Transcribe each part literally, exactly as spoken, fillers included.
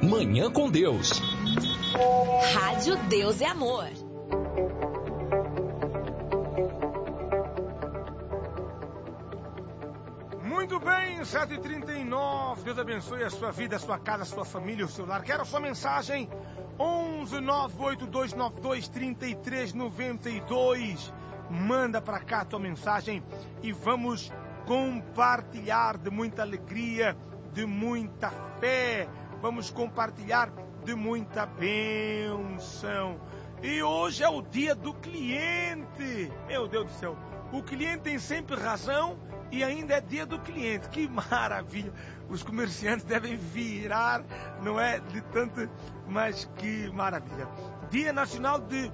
Manhã com Deus. Rádio Deus é Amor. Muito bem, sete e trinta e nove. Deus abençoe a sua vida, a sua casa, a sua família, o seu lar. Quero a sua mensagem. onze nove oito dois nove dois três três nove dois. Manda para cá a tua mensagem e vamos compartilhar de muita alegria, de muita fé. Vamos compartilhar de muita bênção. E hoje é o dia do cliente. Meu Deus do céu. O cliente tem sempre razão e ainda é dia do cliente. Que maravilha. Os comerciantes devem virar, não é? De tanto, mas que maravilha. Dia Nacional de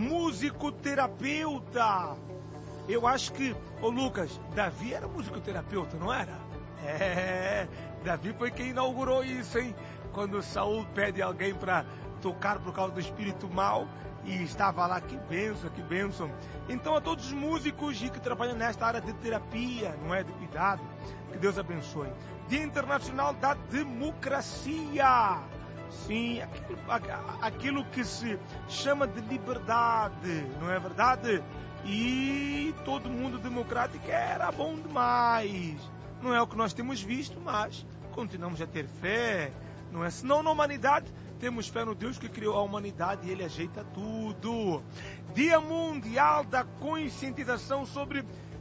Musicoterapeuta. Eu acho que, ô Lucas, Davi era musicoterapeuta, não era? É, Davi foi quem inaugurou isso, hein? Quando Saul pede alguém para tocar por causa do espírito mal, e estava lá, que bênção, que bênção. Então a todos os músicos que trabalham nesta área de terapia, não é? De cuidado, que Deus abençoe. Dia Internacional da Democracia. Sim, aquilo, aquilo que se chama de liberdade, não é verdade? E todo mundo democrático era bom demais. Não é o que nós temos visto, mas continuamos a ter fé, não é? Senão na humanidade temos fé no Deus que criou a humanidade e Ele ajeita tudo. Dia Mundial da Conscientização sobre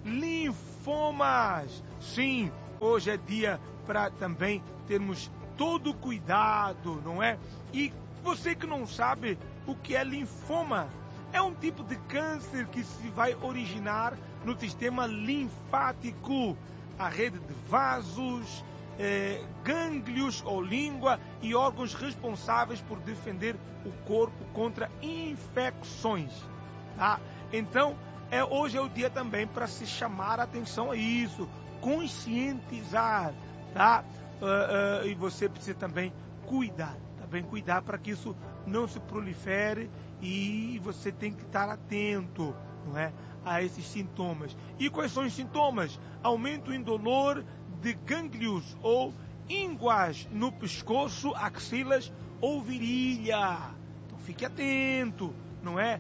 Linfomas. Sim, hoje é dia para também termos todo cuidado, não é? E você que não sabe o que é linfoma, é um tipo de câncer que se vai originar no sistema linfático, a rede de vasos, eh, gânglios ou língua e órgãos responsáveis por defender o corpo contra infecções. Tá? Então, é, hoje é o dia também para se chamar a atenção a isso, conscientizar, tá? Uh, uh, e você precisa também cuidar, tá bem? Cuidar para que isso não se prolifere e você tem que estar atento, não é? A esses sintomas. E quais são os sintomas? Aumento indolor de gânglios ou ínguas no pescoço, axilas ou virilha. Então fique atento, não é?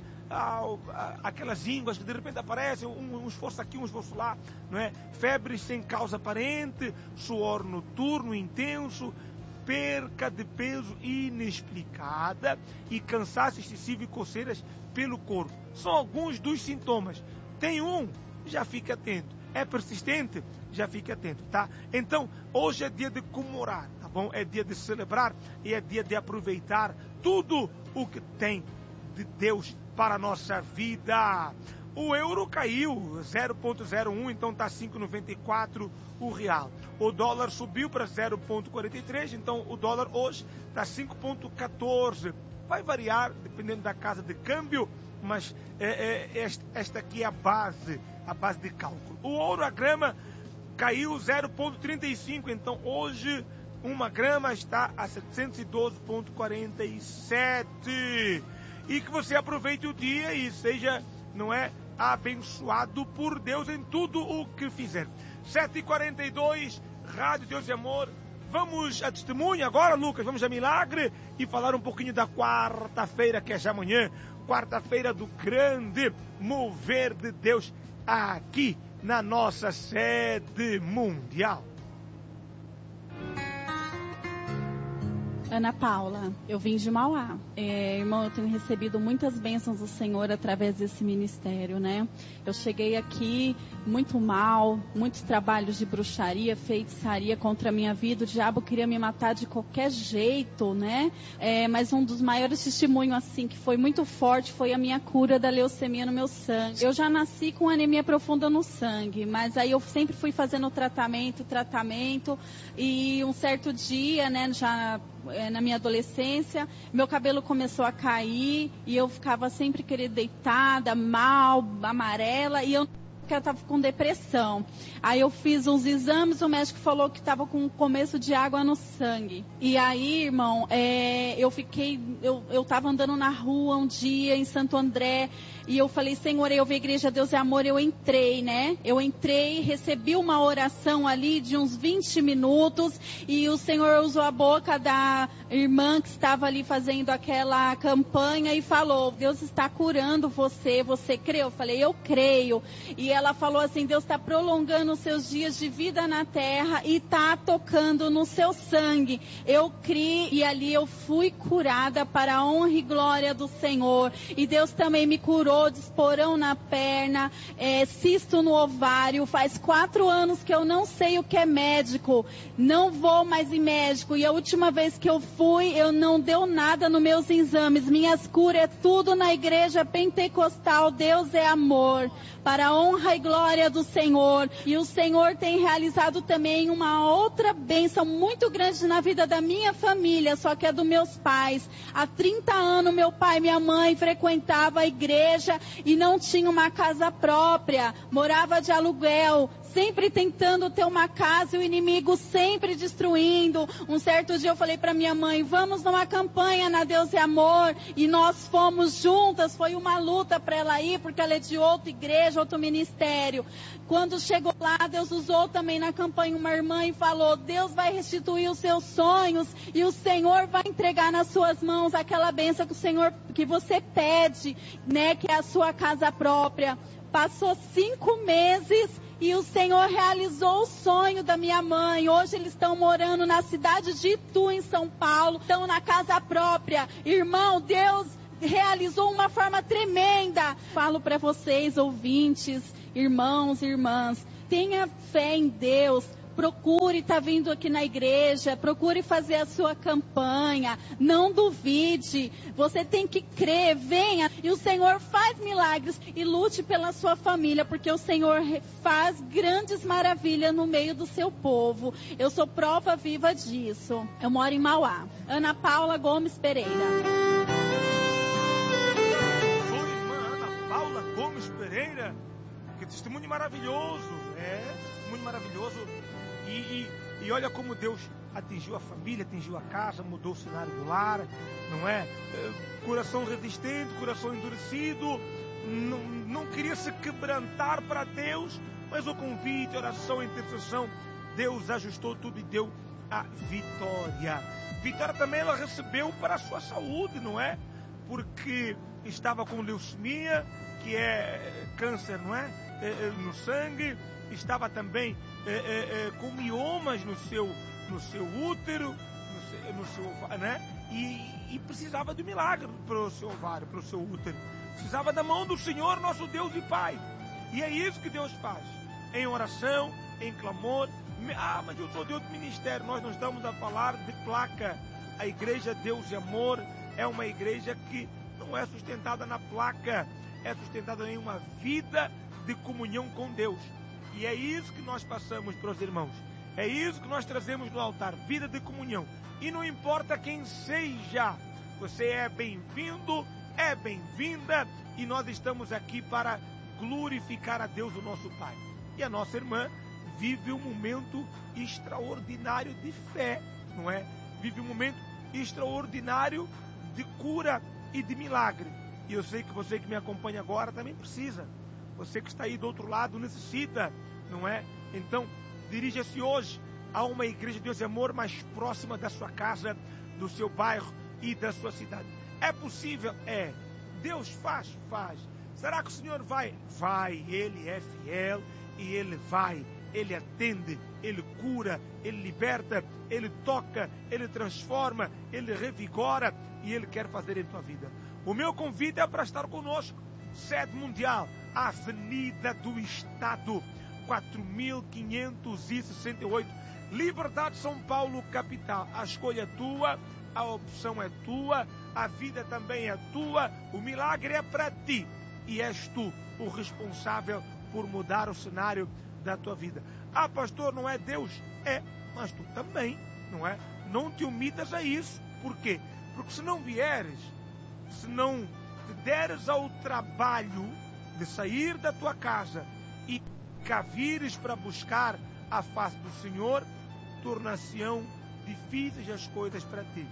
Aquelas ínguas que de repente aparecem, um, um esforço aqui, um esforço lá, não é? Febres sem causa aparente, suor noturno intenso, perca de peso inexplicada e cansaço excessivo e coceiras pelo corpo. São alguns dos sintomas. Tem um, já fique atento. É persistente, já fique atento, tá? Então, hoje é dia de comemorar, tá bom? É dia de celebrar e é dia de aproveitar tudo o que tem de Deus para a nossa vida. O euro caiu zero vírgula zero um, então está cinco vírgula noventa e quatro o real. O dólar subiu para zero vírgula quarenta e três, então o dólar hoje está cinco vírgula quatorze. Vai variar dependendo da casa de câmbio, mas é, é, esta aqui é a base, a base de cálculo. O ouro, a grama, caiu zero vírgula trinta e cinco, então hoje uma grama está a setecentos e doze vírgula quarenta e sete. E que você aproveite o dia e seja, não é, abençoado por Deus em tudo o que fizer. sete e quarenta e dois, Rádio Deus e Amor. Vamos a testemunho agora, Lucas, vamos a milagre e falar um pouquinho da quarta-feira, que é já amanhã. Quarta-feira do grande mover de Deus aqui na nossa sede mundial. Ana Paula, eu vim de Mauá. É, irmão, eu tenho recebido muitas bênçãos do Senhor através desse ministério, né? Eu cheguei aqui muito mal, muitos trabalhos de bruxaria, feitiçaria contra a minha vida. O diabo queria me matar de qualquer jeito, né? É, mas um dos maiores testemunhos, assim, que foi muito forte, foi a minha cura da leucemia no meu sangue. Eu já nasci com anemia profunda no sangue, mas aí eu sempre fui fazendo tratamento, tratamento, e um certo dia, né, já na minha adolescência, meu cabelo começou a cair e eu ficava sempre querendo deitada, mal, amarela, e eu que eu estava com depressão. Aí eu fiz uns exames, o médico falou que estava com começo de água no sangue. E aí, irmão, é, eu fiquei, eu, eu tava andando na rua um dia em Santo André, e eu falei, Senhor, eu vi a Igreja Deus é Amor, eu entrei, né? Eu entrei, recebi uma oração ali de uns vinte minutos, e o Senhor usou a boca da, irmã que estava ali fazendo aquela campanha e falou, Deus está curando você, você crê? Eu falei, eu creio. E ela falou assim, Deus está prolongando os seus dias de vida na terra e está tocando no seu sangue. Eu criei e ali eu fui curada para a honra e glória do Senhor. E Deus também me curou de esporão na perna, é, cisto no ovário. Faz quatro anos que eu não sei o que é médico, não vou mais em médico. E a última vez que eu fui, eu não deu nada nos meus exames. Minhas curas é tudo na igreja pentecostal. Deus é amor, para a honra e glória do Senhor. E o Senhor tem realizado também uma outra bênção muito grande na vida da minha família, só que é dos meus pais. Há trinta anos meu pai e minha mãe frequentavam a igreja e não tinha uma casa própria, morava de aluguel, sempre tentando ter uma casa e o inimigo sempre destruindo. Um certo dia eu falei para minha mãe, vamos numa campanha na Deus e Amor, e nós fomos juntas. Foi uma luta para ela ir, porque ela é de outra igreja, outro ministério. Quando chegou lá, Deus usou também na campanha uma irmã e falou, Deus vai restituir os seus sonhos e o Senhor vai entregar nas suas mãos aquela bênção que o Senhor, que você pede, né, que é a sua casa própria. Passou cinco meses e o Senhor realizou o sonho da minha mãe. Hoje eles estão morando na cidade de Itu, em São Paulo. Estão na casa própria. Irmão, Deus realizou uma forma tremenda. Falo para vocês, ouvintes, irmãos e irmãs, tenha fé em Deus. Procure estar vindo aqui na igreja, procure fazer a sua campanha, não duvide, você tem que crer, venha, e o Senhor faz milagres, e lute pela sua família, porque o Senhor faz grandes maravilhas no meio do seu povo. Eu sou prova viva disso. Eu moro em Mauá. Ana Paula Gomes Pereira. Sou irmã Ana Paula Gomes Pereira, que testemunho maravilhoso, é, testemunho maravilhoso. E, e, e olha como Deus atingiu a família, atingiu a casa, mudou o cenário do lar, não é? Coração resistente, coração endurecido, não, não queria se quebrantar para Deus, mas o convite, a oração, a intercessão, Deus ajustou tudo e deu a vitória. Vitória também ela recebeu para a sua saúde, não é? Porque estava com leucemia, que é câncer, não é? No sangue, estava também é, é, é, com miomas no seu, no seu útero, no seu, no seu, né? E, e precisava de um milagre para o seu ovário, para o seu útero. Precisava da mão do Senhor, nosso Deus e Pai. E é isso que Deus faz. Em oração, em clamor. Ah, mas eu sou de outro ministério. Nós não estamos a falar de placa. A igreja Deus e Amor é uma igreja que não é sustentada na placa. É sustentada em uma vida de comunhão com Deus. E é isso que nós passamos para os irmãos. É isso que nós trazemos no altar. Vida de comunhão. E não importa quem seja. Você é bem-vindo, é bem-vinda. E nós estamos aqui para glorificar a Deus, o nosso Pai. E a nossa irmã vive um momento extraordinário de fé, não é? Vive um momento extraordinário de cura e de milagre. E eu sei que você que me acompanha agora também precisa. Você que está aí do outro lado necessita, não é? Então, dirija-se hoje a uma igreja de Deus e Amor mais próxima da sua casa, do seu bairro e da sua cidade. É possível? É. Deus faz? Faz. Será que o Senhor vai? Vai. Ele é fiel e Ele vai. Ele atende, Ele cura, Ele liberta, Ele toca, Ele transforma, Ele revigora e Ele quer fazer em tua vida. O meu convite é para estar conosco. Sede mundial, Avenida do Estado, quatro mil quinhentos e sessenta e oito, Liberdade, São Paulo, capital. A escolha é tua, a opção é tua, a vida também é tua, o milagre é para ti. E és tu o responsável por mudar o cenário da tua vida. Ah, pastor, não é Deus? É, mas tu também, não é? Não te omitas a isso. Por quê? Porque se não vieres, se não te deres ao trabalho de sair da tua casa e cá vires para buscar a face do Senhor, tornar-se-ão difíceis as coisas para ti.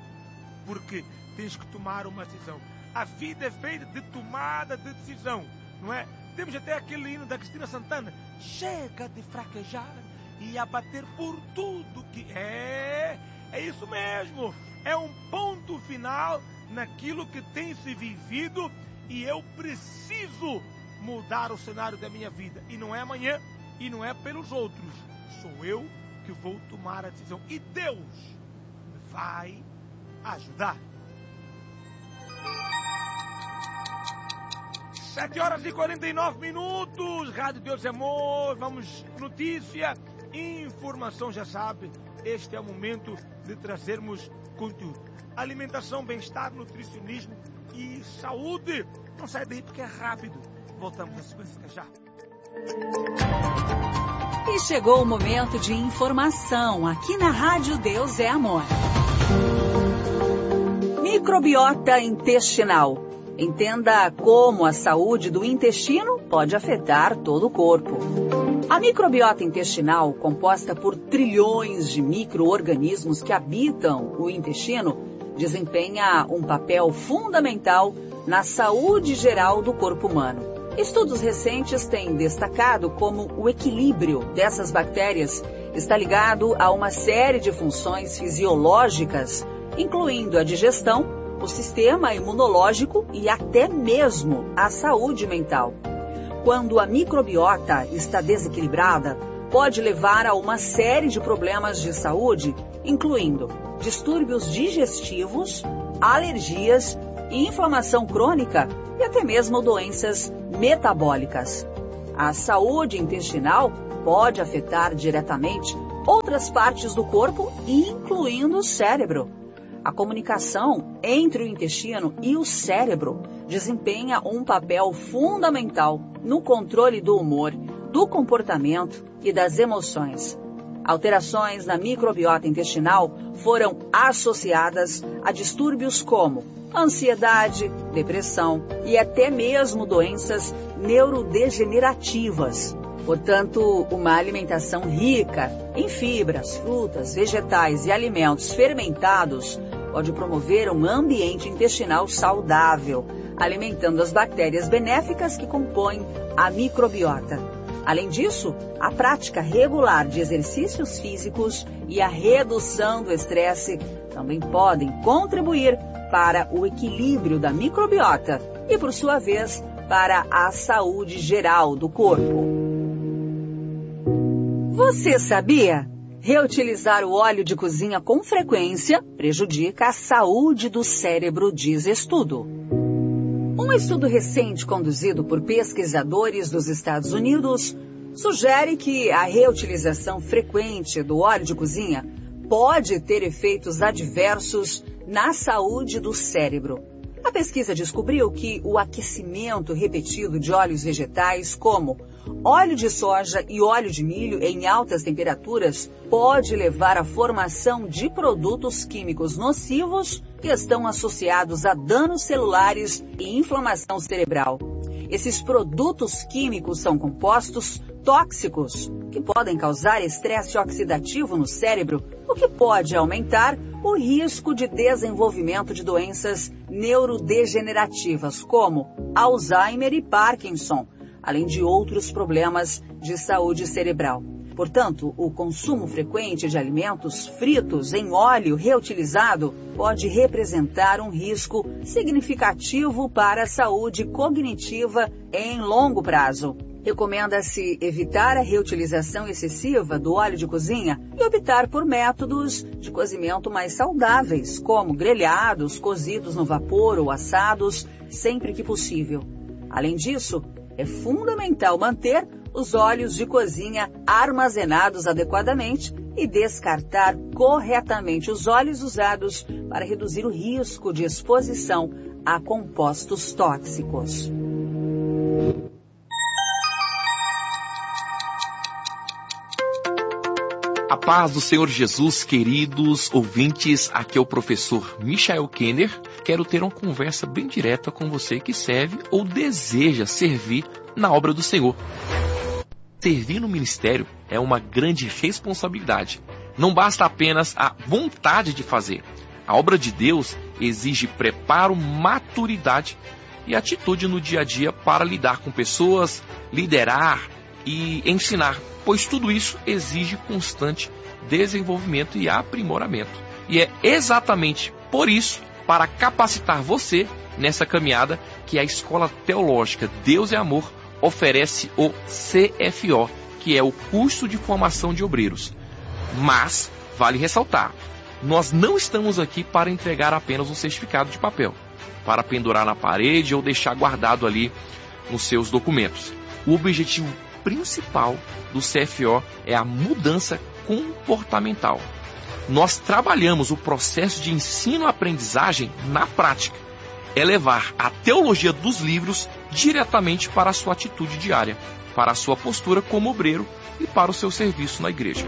Porque tens que tomar uma decisão. A vida é feita de tomada de decisão, não é? Temos até aquele hino da Cristina Santana. Chega de fraquejar e abater por tudo que é. É isso mesmo. É um ponto final naquilo que tem se vivido e eu preciso mudar o cenário da minha vida. E não é amanhã, e não é pelos outros. Sou eu que vou tomar a decisão. E Deus vai ajudar. sete horas e quarenta e nove minutos. Rádio Deus é Amor. Vamos, notícia, informação, já sabe. Este é o momento de trazermos conteúdo. Alimentação, bem-estar, nutricionismo e saúde. Não sai daí porque é rápido. Voltamos na sequência já. E chegou o momento de informação aqui na Rádio Deus é Amor. Microbiota intestinal. Entenda como a saúde do intestino pode afetar todo o corpo. A microbiota intestinal, composta por trilhões de micro-organismos que habitam o intestino, desempenha um papel fundamental na saúde geral do corpo humano. Estudos recentes têm destacado como o equilíbrio dessas bactérias está ligado a uma série de funções fisiológicas, incluindo a digestão, o sistema imunológico e até mesmo a saúde mental. Quando a microbiota está desequilibrada, pode levar a uma série de problemas de saúde, incluindo distúrbios digestivos, alergias, inflamação crônica e até mesmo doenças metabólicas. A saúde intestinal pode afetar diretamente outras partes do corpo, incluindo o cérebro. A comunicação entre o intestino e o cérebro desempenha um papel fundamental no controle do humor, do comportamento e das emoções. Alterações na microbiota intestinal foram associadas a distúrbios como ansiedade, depressão e até mesmo doenças neurodegenerativas. Portanto, uma alimentação rica em fibras, frutas, vegetais e alimentos fermentados pode promover um ambiente intestinal saudável, alimentando as bactérias benéficas que compõem a microbiota. Além disso, a prática regular de exercícios físicos e a redução do estresse também podem contribuir para o equilíbrio da microbiota e, por sua vez, para a saúde geral do corpo. Você sabia? Reutilizar o óleo de cozinha com frequência prejudica a saúde do cérebro, diz estudo. Um estudo recente conduzido por pesquisadores dos Estados Unidos sugere que a reutilização frequente do óleo de cozinha pode ter efeitos adversos na saúde do cérebro. A pesquisa descobriu que o aquecimento repetido de óleos vegetais, como óleo de soja e óleo de milho em altas temperaturas, pode levar à formação de produtos químicos nocivos que estão associados a danos celulares e inflamação cerebral. Esses produtos químicos são compostos tóxicos que podem causar estresse oxidativo no cérebro, o que pode aumentar o risco de desenvolvimento de doenças neurodegenerativas, como Alzheimer e Parkinson, além de outros problemas de saúde cerebral. Portanto, o consumo frequente de alimentos fritos em óleo reutilizado pode representar um risco significativo para a saúde cognitiva em longo prazo. Recomenda-se evitar a reutilização excessiva do óleo de cozinha e optar por métodos de cozimento mais saudáveis, como grelhados, cozidos no vapor ou assados, sempre que possível. Além disso, é fundamental manter os óleos de cozinha armazenados adequadamente e descartar corretamente os óleos usados para reduzir o risco de exposição a compostos tóxicos. A paz do Senhor Jesus, queridos ouvintes, aqui é o professor Michael Kenner. Quero ter uma conversa bem direta com você que serve ou deseja servir na obra do Senhor. Servir no ministério é uma grande responsabilidade. Não basta apenas a vontade de fazer. A obra de Deus exige preparo, maturidade e atitude no dia a dia para lidar com pessoas, liderar e ensinar, pois tudo isso exige constante desenvolvimento e aprimoramento. E é exatamente por isso, para capacitar você nessa caminhada, que a Escola Teológica Deus é Amor oferece o C F O, que é o Curso de Formação de Obreiros. Mas, vale ressaltar, nós não estamos aqui para entregar apenas um certificado de papel, para pendurar na parede ou deixar guardado ali nos seus documentos. O objetivo principal do C F O é a mudança comportamental. Nós trabalhamos o processo de ensino-aprendizagem na prática. É levar a teologia dos livros diretamente para a sua atitude diária, para a sua postura como obreiro e para o seu serviço na igreja.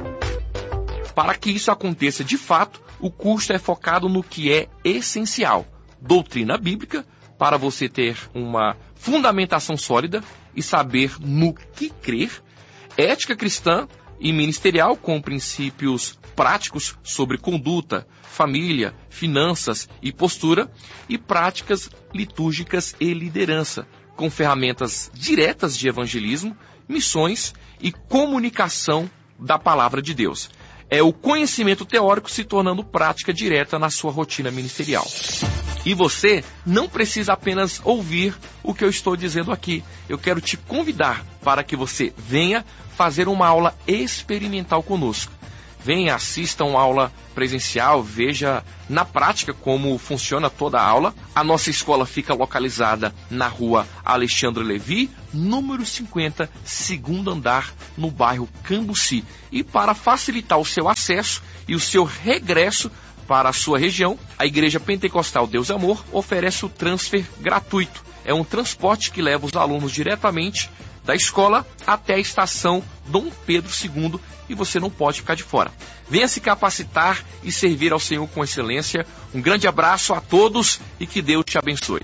Para que isso aconteça de fato, o curso é focado no que é essencial: doutrina bíblica, para você ter uma fundamentação sólida e saber no que crer, ética cristã e ministerial, com princípios práticos sobre conduta, família, finanças e postura, e práticas litúrgicas e liderança, com ferramentas diretas de evangelismo, missões e comunicação da palavra de Deus. É o conhecimento teórico se tornando prática direta na sua rotina ministerial. E você não precisa apenas ouvir o que eu estou dizendo aqui. Eu quero te convidar para que você venha fazer uma aula experimental conosco. Venha, assista uma aula presencial, veja na prática como funciona toda a aula. A nossa escola fica localizada na rua Alexandre Levi, número cinquenta, segundo andar, no bairro Cambuci. E para facilitar o seu acesso e o seu regresso para a sua região, a Igreja Pentecostal Deus é Amor oferece o transfer gratuito. É um transporte que leva os alunos diretamente da escola até a estação Dom Pedro segundo, e você não pode ficar de fora. Venha se capacitar e servir ao Senhor com excelência. Um grande abraço a todos e que Deus te abençoe.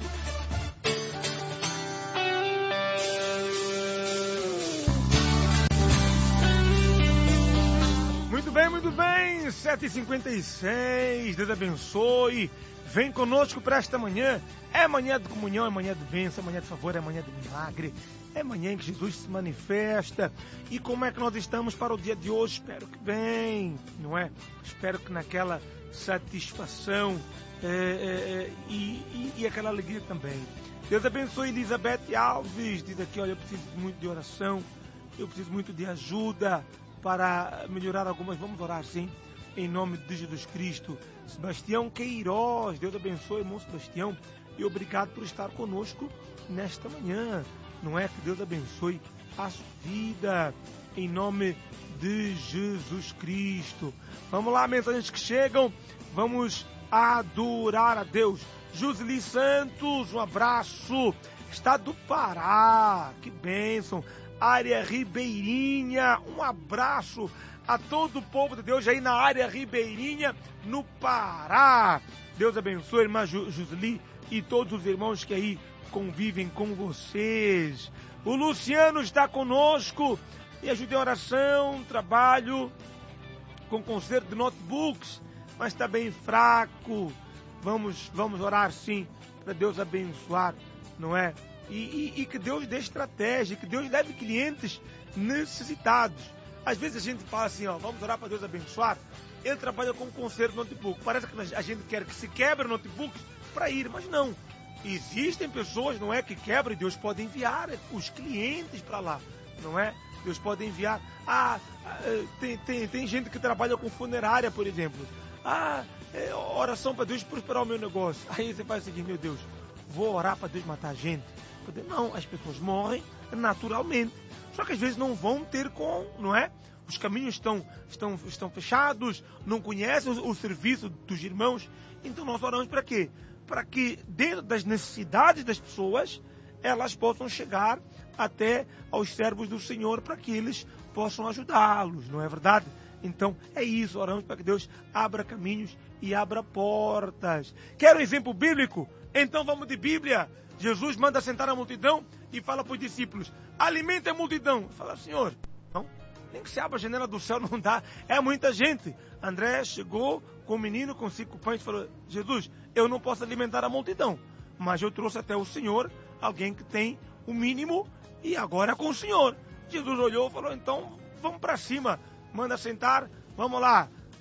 Muito bem, muito bem. sete e cinquenta e seis. Deus abençoe. Vem conosco para esta manhã. É manhã de comunhão, é manhã de bênção, é manhã de favor, é manhã de milagre. É manhã em que Jesus se manifesta. E como é que nós estamos para o dia de hoje? Espero que bem, não é? Espero que naquela satisfação é, é, e, e, e aquela alegria também. Deus abençoe Elizabeth Alves. Diz aqui, olha, eu preciso muito de oração, eu preciso muito de ajuda para melhorar algumas. Vamos orar, sim, em nome de Jesus Cristo. Sebastião Queiroz, Deus abençoe, irmão Sebastião, e obrigado por estar conosco nesta manhã. Não é? Que Deus abençoe a sua vida, em nome de Jesus Cristo. Vamos lá, mensagens que chegam, vamos adorar a Deus. Jusli Santos, um abraço, está do Pará, que bênção. Área Ribeirinha, um abraço a todo o povo de Deus aí na área Ribeirinha, no Pará. Deus abençoe, irmã Jusli, e todos os irmãos que aí convivem com vocês. O Luciano está conosco e ajuda em oração, trabalho com conserto de notebooks, mas está bem fraco. Vamos, vamos orar sim, para Deus abençoar, não é? E, e, e que Deus dê estratégia, que Deus leve clientes necessitados. Às vezes a gente fala assim, ó, vamos orar para Deus abençoar. Ele trabalha com conserto de notebook. Parece que a gente quer que se quebre notebooks para ir, mas não. Existem pessoas, não é, que quebram e Deus pode enviar os clientes para lá, não é? Deus pode enviar. Ah, tem, tem, tem gente que trabalha com funerária, por exemplo. Ah, é, oração para Deus prosperar o meu negócio. Aí você faz o seguinte, meu Deus, vou orar para Deus matar a gente. Não, as pessoas morrem naturalmente. Só que às vezes não vão ter com, não é? Os caminhos estão, estão, estão fechados, não conhecem o, o serviço dos irmãos. Então nós oramos para quê? Para que dentro das necessidades das pessoas, elas possam chegar até aos servos do Senhor, para que eles possam ajudá-los, não é verdade? Então é isso, oramos para que Deus abra caminhos e abra portas. Quer um exemplo bíblico? Então vamos de Bíblia. Jesus manda sentar a multidão e fala para os discípulos, alimente a multidão. Fala, Senhor, não, nem que se abra a janela do céu não dá, é muita gente. André chegou com o menino com cinco pães e falou, Jesus, eu não posso alimentar a multidão, mas eu trouxe até o Senhor alguém que tem o mínimo e agora é com o Senhor. Jesus olhou e falou, então vamos para cima, manda sentar, vamos lá.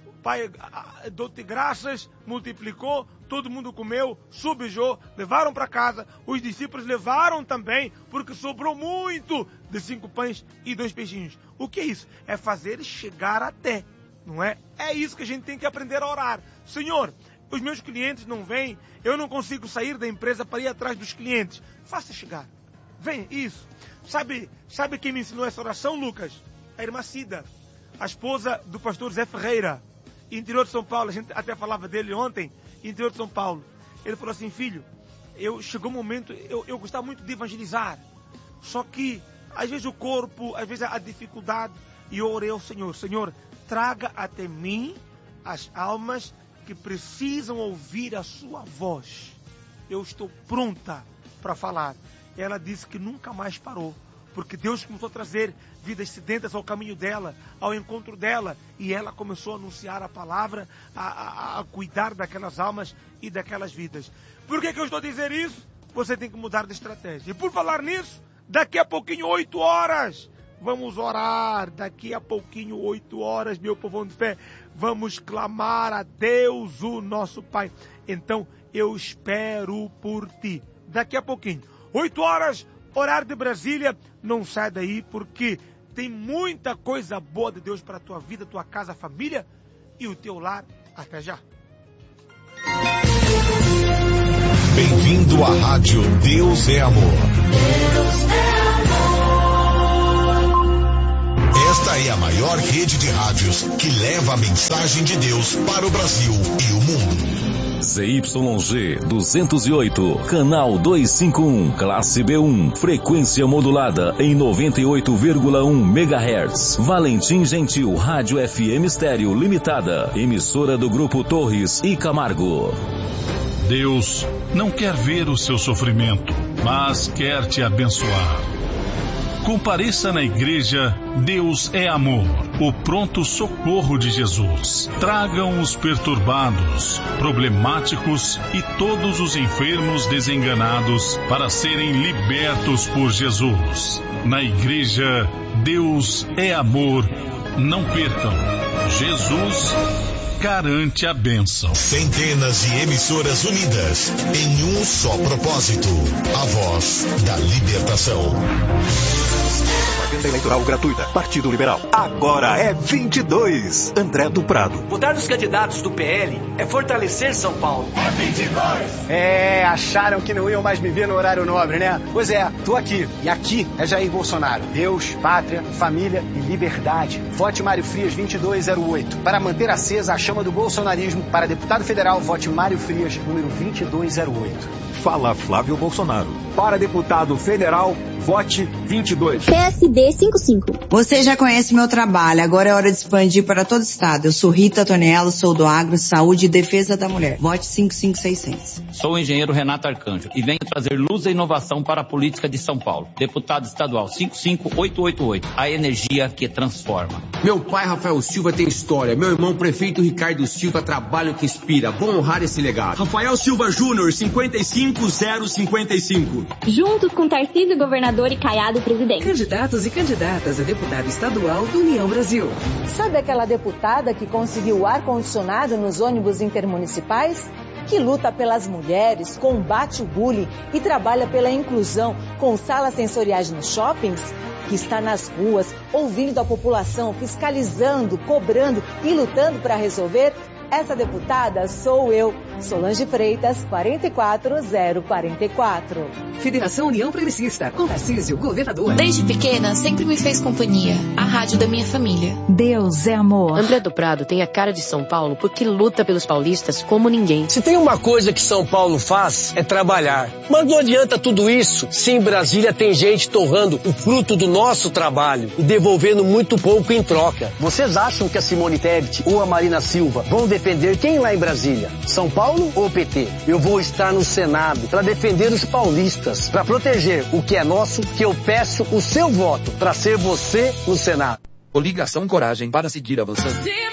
Pai, dou-te graças, multiplicou, todo mundo comeu, subijou, levaram para casa, os discípulos levaram também, porque sobrou muito de cinco pães e dois peixinhos. O que é isso? É fazer chegar até, não é? É isso que a gente tem que aprender a orar. Senhor, os meus clientes não vêm, eu não consigo sair da empresa para ir atrás dos clientes. Faça chegar. Vem, isso. Sabe, sabe quem me ensinou essa oração, Lucas? A irmã Cida, a esposa do pastor Zé Ferreira. Interior de São Paulo, a gente até falava dele ontem, interior de São Paulo. Ele falou assim, filho, eu, chegou um momento, eu, eu gostava muito de evangelizar, só que às vezes o corpo, às vezes a dificuldade, e eu orei ao Senhor, Senhor, traga até mim as almas que precisam ouvir a sua voz. Eu estou pronta para falar. Ela disse que nunca mais parou, porque Deus começou a trazer vidas sedentas ao caminho dela, ao encontro dela, e ela começou a anunciar a palavra, a, a, a cuidar daquelas almas e daquelas vidas. Por que que eu estou a dizer isso? Você tem que mudar de estratégia. E por falar nisso, daqui a pouquinho, oito horas, vamos orar. Daqui a pouquinho, oito horas, meu povão de fé, vamos clamar a Deus, o nosso Pai. Então, eu espero por ti. Daqui a pouquinho, oito horas, horário de Brasília, não sai daí, porque tem muita coisa boa de Deus para a tua vida, tua casa, família e o teu lar. Até já. Bem-vindo à Rádio Deus é Amor. Deus é amor. Esta é a maior rede de rádios que leva a mensagem de Deus para o Brasil e o mundo. Z Y G duzentos e oito, canal duzentos e cinquenta e um, classe B um, frequência modulada em noventa e oito vírgula um megahertz. Valentim Gentil, Rádio F M Estéreo Limitada, emissora do Grupo Torres e Camargo. Deus não quer ver o seu sofrimento, mas quer te abençoar. Compareça na igreja Deus é Amor, o pronto socorro de Jesus. Tragam os perturbados, problemáticos e todos os enfermos desenganados para serem libertos por Jesus. Na igreja Deus é Amor, não percam. Jesus garante a bênção. Centenas de emissoras unidas em um só propósito, a voz da libertação. Propaganda eleitoral gratuita. Partido Liberal. Agora é vinte e dois. André do Prado. Votar nos candidatos do P L é fortalecer São Paulo. É vinte e dois. É, acharam que não iam mais me ver no horário nobre, né? Pois é, tô aqui. E aqui é Jair Bolsonaro. Deus, pátria, família e liberdade. Vote Mário Frias vinte e dois zero oito. Para manter acesa a chama do bolsonarismo, para deputado federal, vote Mário Frias, número vinte e dois zero oito. Fala Flávio Bolsonaro. Para deputado federal, vote vinte e dois. P S D cinquenta e cinco. Você já conhece meu trabalho, agora é hora de expandir para todo o estado. Eu sou Rita Tonello, sou do Agro, Saúde e Defesa da Mulher. Vote cinco cinco seis zero zero. Sou o engenheiro Renato Arcanjo e venho trazer luz e inovação para a política de São Paulo. Deputado estadual cinco cinco oito oito oito. A energia que transforma. Meu pai, Rafael Silva, tem história. Meu irmão, prefeito Ricardo Silva, trabalho que inspira. Vamos honrar esse legado. Rafael Silva Júnior, cinquenta e cinco zero cinquenta e cinco. Juntos com Tarcísio, governador, e Caiado, presidente. Candidatos e candidatas a deputado estadual do União Brasil. Sabe aquela deputada que conseguiu ar-condicionado nos ônibus intermunicipais? Que luta pelas mulheres, combate o bullying e trabalha pela inclusão com salas sensoriais nos shoppings? Que está nas ruas, ouvindo a população, fiscalizando, cobrando e lutando para resolver? Essa deputada sou eu, Solange Freitas, quarenta e quatro zero quarenta e quatro. Federação União Progressista, com Tarcísio, governador. Desde pequena, sempre me fez companhia, a rádio da minha família. Deus é amor. André do Prado tem a cara de São Paulo porque luta pelos paulistas como ninguém. Se tem uma coisa que São Paulo faz, é trabalhar. Mas não adianta tudo isso se em Brasília tem gente torrando o fruto do nosso trabalho e devolvendo muito pouco em troca. Vocês acham que a Simone Tebet ou a Marina Silva vão defender quem lá em Brasília? São Paulo ou P T? Eu vou estar no Senado para defender os paulistas, para proteger o que é nosso, que eu peço o seu voto para ser você no Senado. Coligação Coragem para seguir avançando.